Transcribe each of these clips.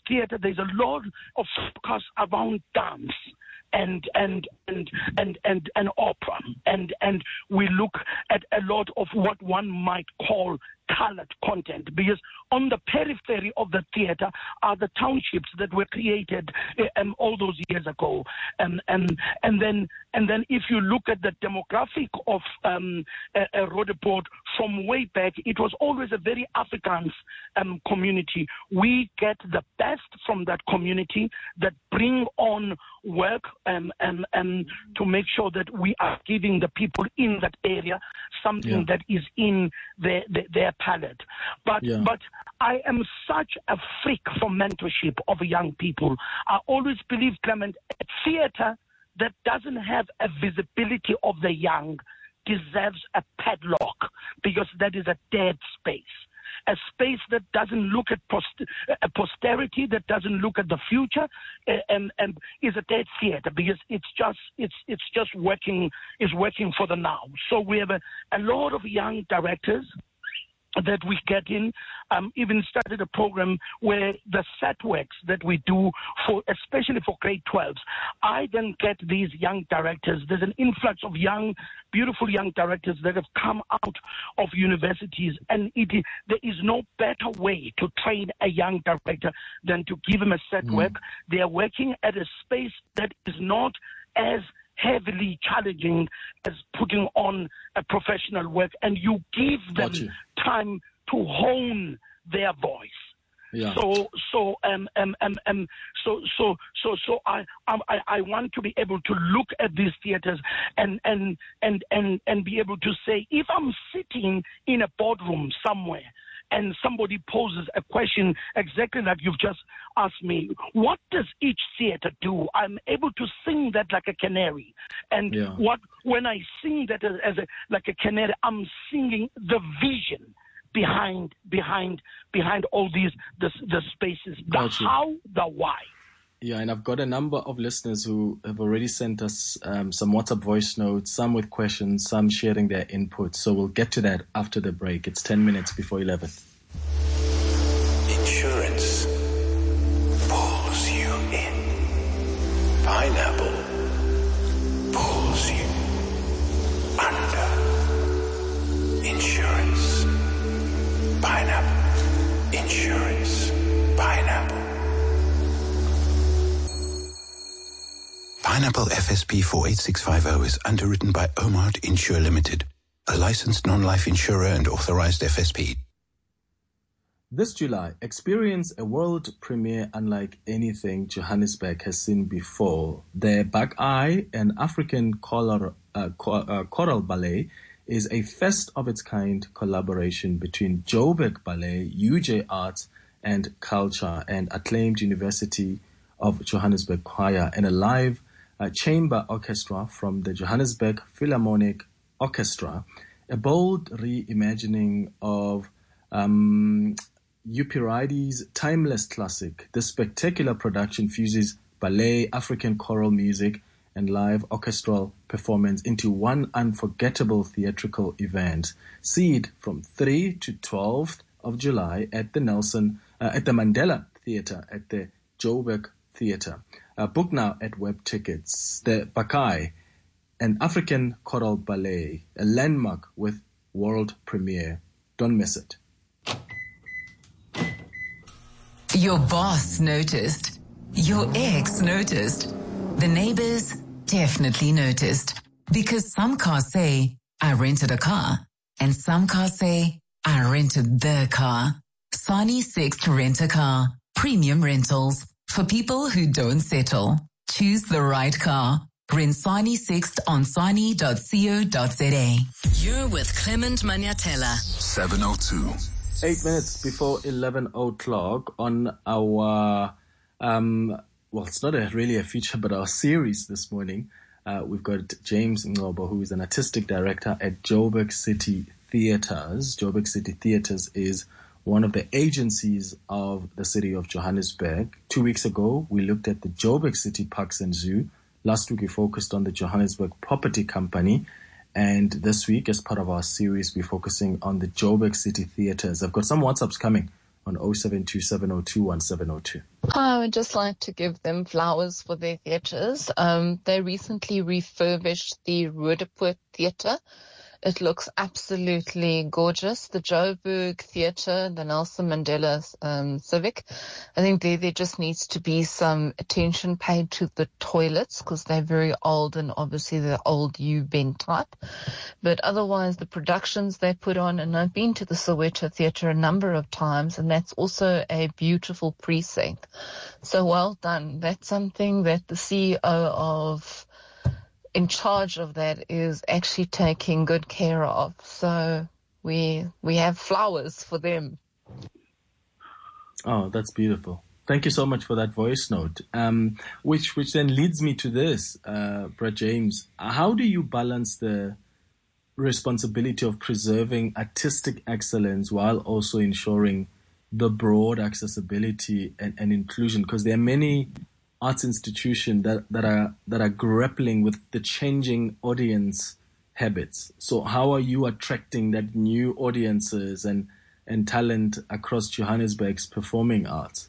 theater, there's a lot of focus around dance and opera, and we look at a lot of what one might call colored content, because on the periphery of the theater are the townships that were created all those years ago, and then if you look at the demographic of Roodepoort from way back, it was always a very Afrikaans community. We get the best from that community that bring on work to make sure that we are giving the people in that area something that is in their palate. But I am such a freak for mentorship of young people. I always believe, Clement, a theater that doesn't have a visibility of the young deserves a padlock, because that is a dead space. A space that doesn't look at posterity, that doesn't look at the future, and is a dead theater, because it's just working for the now. So we have a lot of young directors that we get in, even started a program where the set works that we do especially for grade 12s. I then get these young directors. There's an influx of beautiful young directors that have come out of universities, and there is no better way to train a young director than to give him a set work. They are working at a space that is not as heavily challenging as putting on a professional work, and you give them time to hone their voice. Yeah. So I want to be able to look at these theaters and be able to say, if I'm sitting in a boardroom somewhere and somebody poses a question exactly like you've just asked me, what does each theater do? I'm able to sing that like a canary. And when I sing that like a canary, I'm singing the vision behind all these the spaces, the how, the why. Yeah, and I've got a number of listeners who have already sent us some WhatsApp voice notes, some with questions, some sharing their input. So we'll get to that after the break. It's 10 minutes before 11. Insurance pulls you in. Pineapple pulls you under. Insurance. Pineapple. Insurance. Pineapple. Pineapple FSP 48650 is underwritten by Omart Insure Limited, a licensed non-life insurer and authorized FSP. This July, experience a world premiere unlike anything Johannesburg has seen before. The Bakai, an African choral ballet, is a first-of-its-kind collaboration between Joburg Ballet, UJ Arts and Culture, and acclaimed University of Johannesburg Choir, and a live chamber orchestra from the Johannesburg Philharmonic Orchestra, a bold reimagining of Euphorides's timeless classic. This spectacular production fuses ballet, African choral music, and live orchestral performance into one unforgettable theatrical event. See it from 3 to 12th of July at the Mandela Theatre at the Joburg Theatre. Book now at Web Tickets. The Bakai, an African choral ballet, a landmark with world premiere. Don't miss it. Your boss noticed. Your ex noticed. The neighbors definitely noticed. Because some cars say, I rented a car. And some cars say, I rented the car. Sani Sixt Rent-A-Car. Premium rentals. For people who don't settle. Choose the right car. Rent Sani Sixt on sani.co.za. You're with Clement Maniatella. 702. 8 minutes before 11 o'clock on our, well, it's not really a feature, but our series this morning. We've got James Ngobo, who is an artistic director at Joburg City Theatres. Joburg City Theatres is one of the agencies of the city of Johannesburg. 2 weeks ago, we looked at the Joburg City Parks and Zoo. Last week, we focused on the Johannesburg Property Company. And this week, as part of our series, we're focusing on the Joburg City Theatres. I've got some WhatsApps coming on 0727021702. I would just like to give them flowers for their theatres. They recently refurbished the Roodepoort Theatre. It looks absolutely gorgeous. The Joburg Theatre, the Nelson Mandela Civic. I think there just needs to be some attention paid to the toilets because they're very old and obviously the old U-bend type. But otherwise, the productions they put on, and I've been to the Soweto Theatre a number of times, and that's also a beautiful precinct. So well done. That's something that the CEO in charge of that is actually taking good care of. So we have flowers for them. Oh, that's beautiful. Thank you so much for that voice note. Which then leads me to this, Brett James. How do you balance the responsibility of preserving artistic excellence while also ensuring the broad accessibility and inclusion? Because there are many arts institutions that are grappling with the changing audience habits. So how are you attracting that new audiences and talent across Johannesburg's performing arts?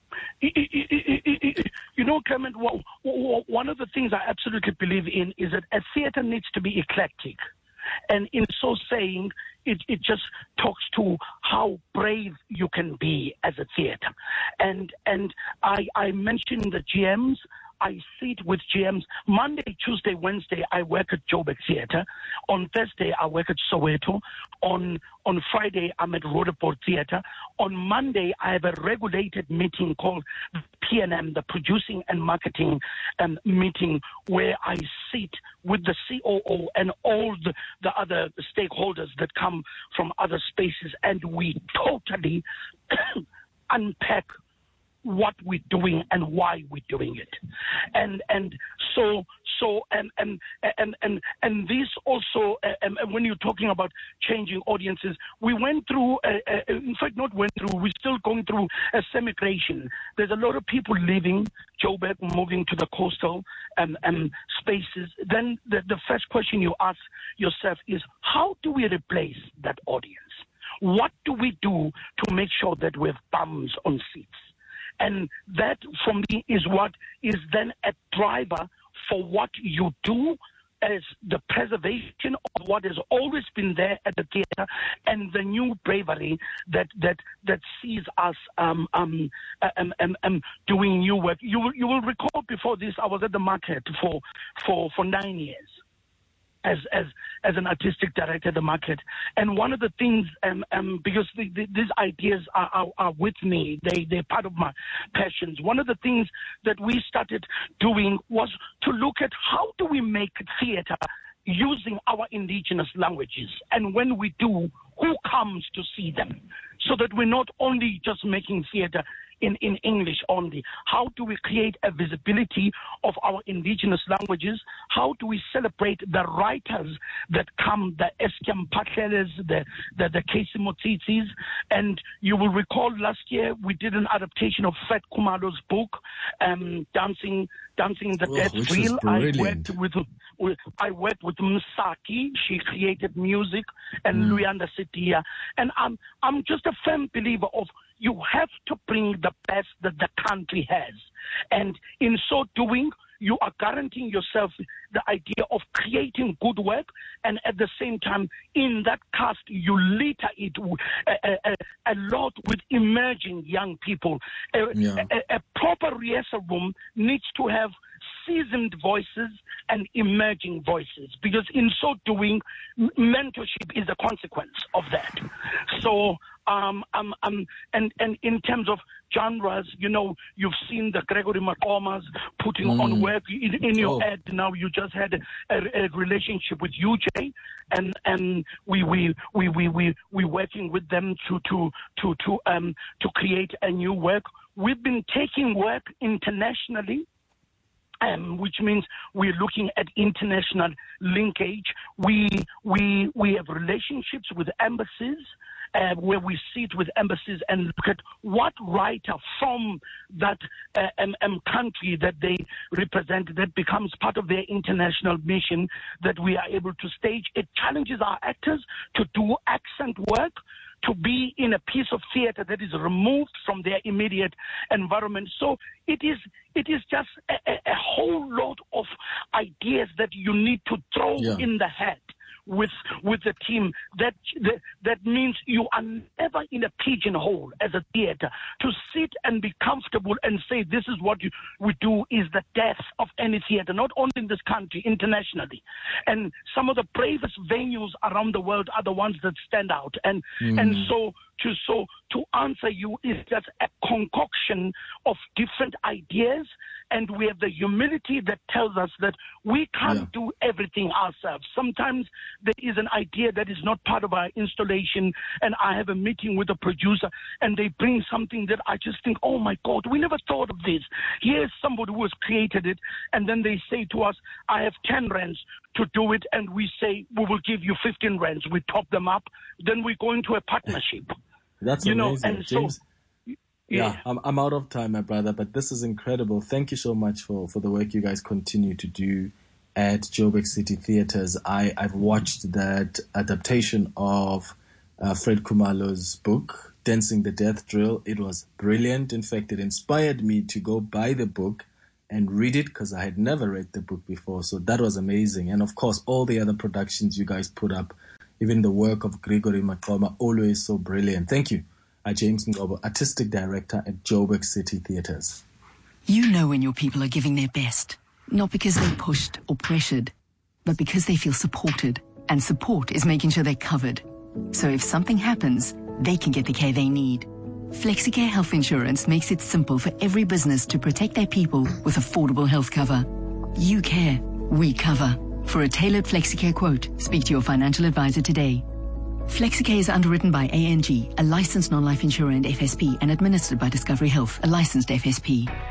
You know, Clement, one of the things I absolutely believe in is that a theater needs to be eclectic. And in so saying, it just talks to how brave you can be as a theater. And I mentioned the GMs. I sit with GMs. Monday, Tuesday, Wednesday, I work at Joburg Theatre. On Thursday, I work at Soweto. On Friday, I'm at Roodepoort Theatre. On Monday, I have a regulated meeting called PNM, the Producing and Marketing meeting, where I sit with the COO and all the other stakeholders that come from other spaces, and we totally unpack what we're doing and why we're doing it, and this also, when you're talking about changing audiences, we went through, we're still going through a semigration. There's a lot of people leaving Joburg, moving to the coastal spaces. Then the first question you ask yourself is, how do we replace that audience? What do we do to make sure that we have bums on seats? And that, for me, is what is then a driver for what you do as the preservation of what has always been there at the theater and the new bravery that sees us doing new work. You will recall before this, I was at the market for 9 years. As an artistic director at the market. And one of the things, because these ideas are with me, they're part of my passions. One of the things that we started doing was to look at how do we make theater using our indigenous languages. And when we do, who comes to see them? So that we're not only just making theater in English only. How do we create a visibility of our indigenous languages? How do we celebrate the writers that come, the Eskom Patleles, the Casey Motsitsis? And you will recall last year we did an adaptation of Fred Kumalo's book, Dancing the Death Reel. I worked with Msaki. She created music, and Luyanda Sitia. And I'm just a firm believer of you have to bring the best that the country has. And in so doing, you are guaranteeing yourself the idea of creating good work, and at the same time, in that cast, you litter it a lot with emerging young people. A proper rehearsal room needs to have seasoned voices and emerging voices, because in so doing, mentorship is a consequence of that. So, and in terms of genres, you know, you've seen the Gregory Makomas putting on work in your ad. Now you just had a relationship with UJ, and we working with them to create a new work. We've been taking work internationally. Which means we're looking at international linkage. We have relationships with embassies, where we sit with embassies and look at what writer from that country that they represent that becomes part of their international mission that we are able to stage. It challenges our actors to do accent work, to be in a piece of theater that is removed from their immediate environment. So it is just a whole lot of ideas that you need to throw in the head with the team. That means you are never in a pigeonhole as a theater. To sit and be comfortable and say this is what we do is the death of any theater, not only in this country, internationally. And some of the bravest venues around the world are the ones that stand out. And so to answer you is just a concoction of different ideas, and we have the humility that tells us that we can't do everything ourselves. Sometimes there is an idea that is not part of our installation, and I have a meeting with a producer, and they bring something that I just think, oh my God, we never thought of this. Here's somebody who has created it, and then they say to us, I have 10 rands to do it, and we say, we will give you 15 rands. We top them up, then we go into a partnership. That's amazing, James. I'm out of time, my brother, but this is incredible. Thank you so much for the work you guys continue to do at Joburg City Theatres. I've watched that adaptation of Fred Khumalo's book, Dancing the Death Drill. It was brilliant. In fact, it inspired me to go buy the book and read it because I had never read the book before. So that was amazing. And of course, all the other productions you guys put up, even the work of Gregory Maqoma, always so brilliant. Thank you. James Ngobo, Artistic Director at Joburg City Theatres. You know when your people are giving their best, not because they're pushed or pressured, but because they feel supported. And support is making sure they're covered. So if something happens, they can get the care they need. FlexiCare Health Insurance makes it simple for every business to protect their people with affordable health cover. You care, we cover. For a tailored FlexiCare quote, speak to your financial advisor today. FlexiCare is underwritten by ANG, a licensed non-life insurer and FSP, and administered by Discovery Health, a licensed FSP.